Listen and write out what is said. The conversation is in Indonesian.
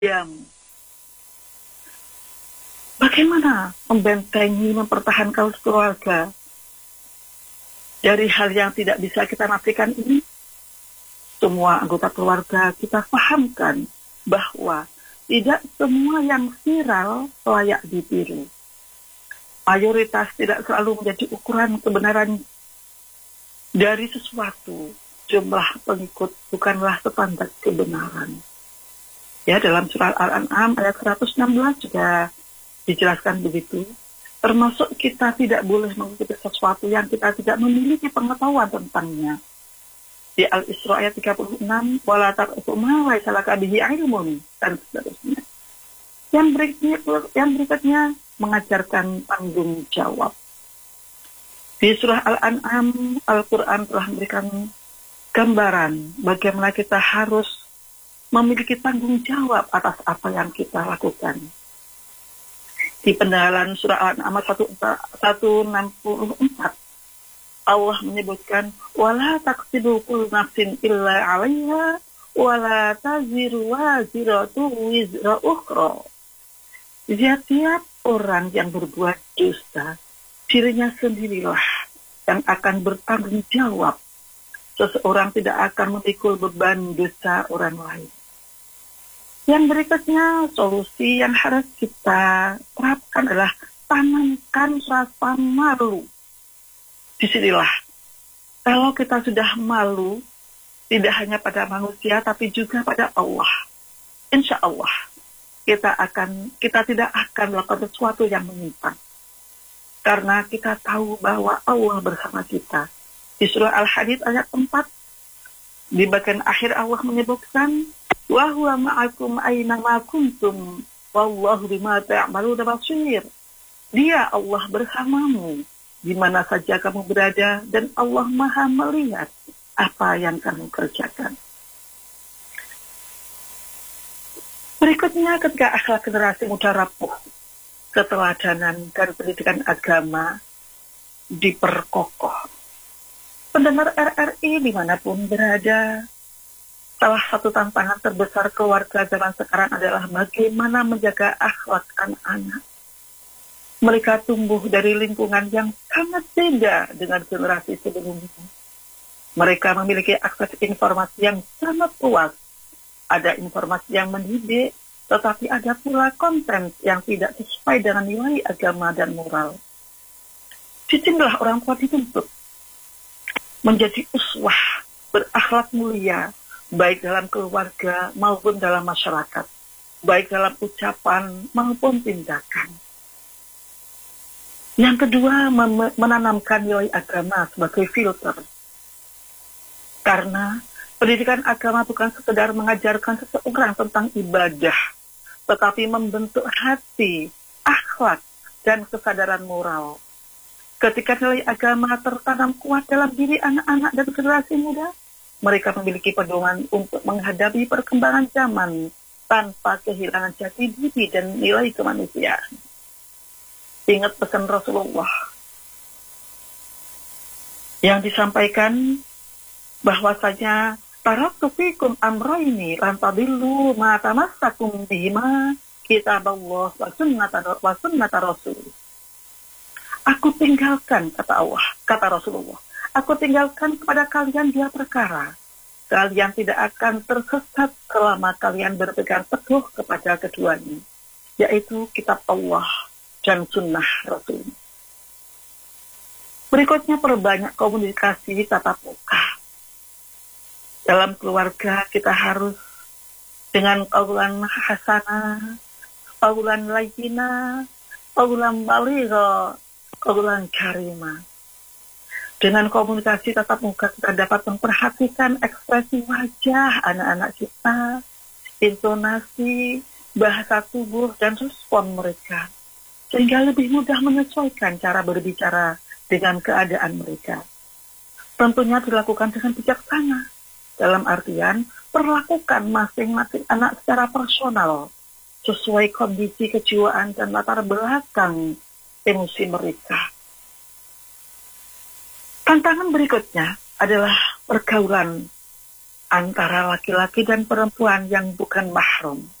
diam. Bagaimana membentengi, mempertahankan keluarga dari hal yang tidak bisa kita nafikan ini? Semua anggota keluarga kita pahamkan bahwa tidak semua yang viral layak ditiru. Mayoritas tidak selalu menjadi ukuran kebenaran dari sesuatu. Jumlah pengikut bukanlah standar kebenaran. Ya, dalam surah Al-An'am ayat 116 juga dijelaskan begitu. Termasuk kita tidak boleh mengikuti sesuatu yang kita tidak memiliki pengetahuan tentangnya. Di Al-Isra ayat 36, wala taqfu ma laysa laka bihi ilmun, dan seterusnya. Yang berikutnya mengajarkan tanggung jawab. Di surah Al-An'am, Al-Quran telah memberikan gambaran bagaimana kita harus memiliki tanggung jawab atas apa yang kita lakukan. Di pendalam surah Al-An'am 164, Allah menyebutkan, wala taqsidu kullu nafsin illa 'alaiha wala taziru waziratu wizra ukhra. Setiap orang yang berbuat dosa, dirinya sendirilah yang akan bertanggung jawab. Seseorang tidak akan memikul beban dosa orang lain. Yang berikutnya, solusi yang harus kita terapkan adalah tanamkan rasa malu. Disinilah, kalau kita sudah malu, tidak hanya pada manusia, tapi juga pada Allah. Insya Allah, kita tidak akan melakukan sesuatu yang menyimpang. Karena kita tahu bahwa Allah bersama kita. Di surah Al-Hadid ayat 4, di bagian akhir Allah menyebutkan, wa huwa ma'akum aina ma kuntum wallahu bima ta'maluna basir. Dia Allah bersamamu di mana saja kamu berada dan Allah Maha melihat apa yang kamu kerjakan. Berikutnya, ketika akhlak generasi muda rapuh, keteladanan dan pendidikan agama diperkokoh. Pendengar RRI dimanapun berada, salah satu tantangan terbesar keluarga zaman sekarang adalah bagaimana menjaga akhlak anak-anak. Mereka tumbuh dari lingkungan yang sangat beda dengan generasi sebelumnya. Mereka memiliki akses informasi yang sangat luas. Ada informasi yang mendidik, tetapi ada pula konten yang tidak sesuai dengan nilai agama dan moral. Disinilah orang tua dituntut menjadi uswah, berakhlak mulia, baik dalam keluarga maupun dalam masyarakat, baik dalam ucapan maupun tindakan. Yang kedua, menanamkan nilai agama sebagai filter. Karena pendidikan agama bukan sekedar mengajarkan seseorang tentang ibadah, tetapi membentuk hati, akhlak, dan kesadaran moral. Ketika nilai agama tertanam kuat dalam diri anak-anak dan generasi muda, mereka memiliki pedoman untuk menghadapi perkembangan zaman tanpa kehilangan jati diri dan nilai kemanusiaan. Ingat pesan Rasulullah yang disampaikan bahwasanya taraktu fikum amrayni lan tadillu ma tamassakum bihima kitaballah wa sunnata Rasul. Aku tinggalkan, kata Rasulullah, aku tinggalkan kepada kalian dua perkara. Kalian tidak akan tersesat selama kalian berpegang teguh kepada keduanya, yaitu kitab Allah dan sunnah Rasul. Berikutnya, perbanyak komunikasi tatap muka. Dalam keluarga kita harus dengan qaulan hasanah, qaulan layyinah, qaulan baligha, qaulan karimah. Dengan komunikasi tatap muka kita dapat memperhatikan ekspresi wajah anak-anak kita, intonasi, bahasa tubuh, dan respon mereka, sehingga lebih mudah menyesuaikan cara berbicara dengan keadaan mereka. Tentunya dilakukan dengan bijaksana, dalam artian perlakukan masing-masing anak secara personal, sesuai kondisi kejiwaan dan latar belakang emosi mereka. Tantangan berikutnya adalah pergaulan antara laki-laki dan perempuan yang bukan mahram.